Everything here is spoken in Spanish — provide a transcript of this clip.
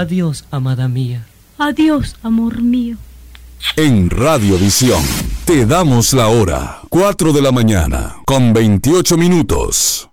Adiós, amada mía. Adiós, amor mío. En Radiovisión te damos la hora, 4 de la mañana, con 28 minutos.